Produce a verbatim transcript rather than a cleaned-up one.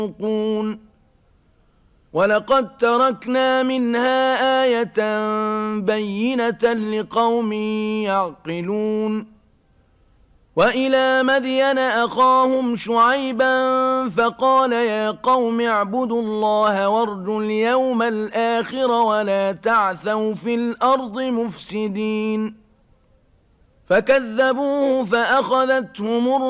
ولقد تركنا منها آية بينة لقوم يعقلون وإلى مدين أخاهم شعيبا فقال يا قوم اعبدوا الله وارجوا اليوم الآخر ولا تعثوا في الأرض مفسدين فكذبوه فأخذتهم